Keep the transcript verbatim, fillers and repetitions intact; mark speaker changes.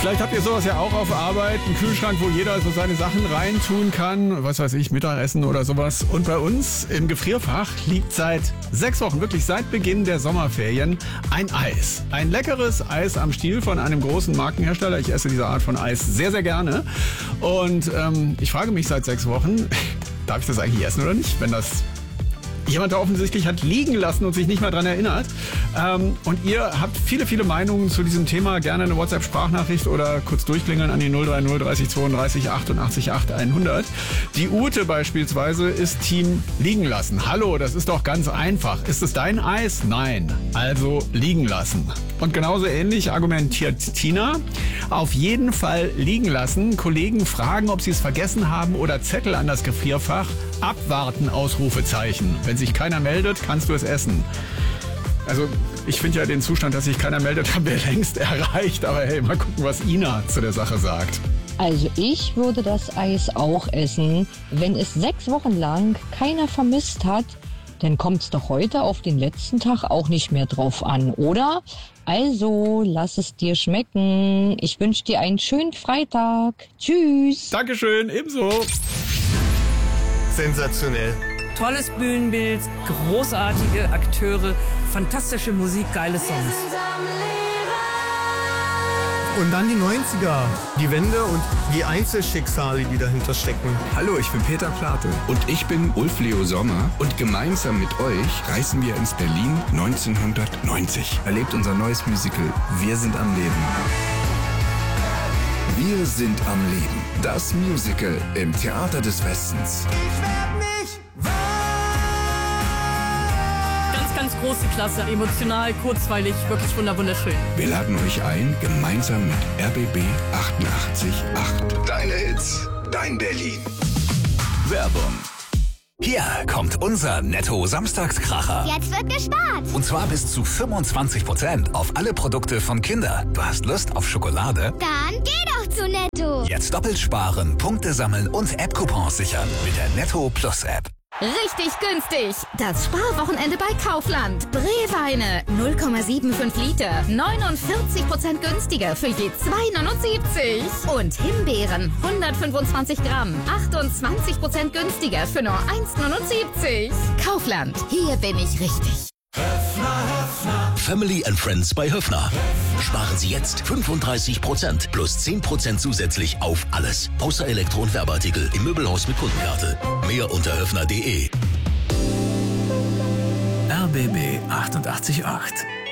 Speaker 1: Vielleicht habt ihr sowas ja auch auf Arbeit, einen Kühlschrank, wo jeder so seine Sachen reintun kann, was weiß ich, Mittagessen oder sowas. Und bei uns im Gefrierfach liegt seit sechs Wochen, wirklich seit Beginn der Sommerferien, ein Eis. Ein leckeres Eis am Stiel von einem großen Markenhersteller. Ich esse diese Art von Eis sehr, sehr gerne. Und ähm, ich frage mich seit sechs Wochen, darf ich das eigentlich essen oder nicht, wenn das jemand da offensichtlich hat liegen lassen und sich nicht mehr dran erinnert. Ähm, und ihr habt viele, viele Meinungen zu diesem Thema. Gerne eine WhatsApp-Sprachnachricht oder kurz durchklingeln an die null drei null dreißig zweiunddreißig achtundachtzig acht hundert. Die Ute beispielsweise ist Team liegen lassen. Hallo, das ist doch ganz einfach. Ist es dein Eis? Nein. Also liegen lassen. Und genauso ähnlich argumentiert Tina. Auf jeden Fall liegen lassen. Kollegen fragen, ob sie es vergessen haben oder Zettel an das Gefrierfach. Abwarten, Ausrufezeichen. Wenn sich keiner meldet, kannst du es essen. Also ich finde ja den Zustand, dass sich keiner meldet, haben wir längst erreicht. Aber hey, mal gucken, was Ina zu der Sache sagt.
Speaker 2: Also ich würde das Eis auch essen. Wenn es sechs Wochen lang keiner vermisst hat, dann kommt es doch heute auf den letzten Tag auch nicht mehr drauf an, oder? Also, lass es dir schmecken. Ich wünsche dir einen schönen Freitag. Tschüss.
Speaker 1: Dankeschön, ebenso.
Speaker 3: Sensationell.
Speaker 4: Tolles Bühnenbild, großartige Akteure, fantastische Musik, geile Songs.
Speaker 3: Und dann die neunziger, die Wende und die Einzelschicksale, die dahinter stecken.
Speaker 5: Hallo, ich bin Peter Plate. Und ich bin Ulf Leo Sommer. Und gemeinsam mit euch reisen wir ins Berlin neunzehnhundertneunzig. Erlebt unser neues Musical Wir sind am Leben. Wir sind am Leben. Das Musical im Theater des Westens.
Speaker 3: Ich werd nicht wahr.
Speaker 4: Ganz, ganz große Klasse, emotional, kurzweilig, wirklich wunderschön.
Speaker 5: Wir laden euch ein, gemeinsam mit R B B achtundachtzig Komma acht. Deine Hits, dein Berlin.
Speaker 6: Werbung. Hier kommt unser Netto-Samstagskracher.
Speaker 7: Jetzt wird gespart.
Speaker 6: Und zwar bis zu fünfundzwanzig Prozent auf alle Produkte von Kinder. Du hast Lust auf Schokolade?
Speaker 7: Dann geh doch zu Netto.
Speaker 6: Jetzt doppelt sparen, Punkte sammeln und App-Coupons sichern mit der Netto Plus App.
Speaker 7: Richtig günstig. Das Sparwochenende bei Kaufland. Brewweine null Komma fünfundsiebzig Liter. neunundvierzig Prozent günstiger für je zwei neunundsiebzig. Und Himbeeren hundertfünfundzwanzig Gramm. achtundzwanzig Prozent günstiger für nur eins neunundsiebzig. Kaufland. Hier bin ich richtig.
Speaker 8: Family and Friends bei Höffner. Sparen Sie jetzt fünfunddreißig Prozent plus zehn Prozent zusätzlich auf alles. Außer Elektro- und Werbeartikel im Möbelhaus mit Kundenkarte. Mehr unter höffner punkt de.
Speaker 9: R B B achtundachtzig Komma acht.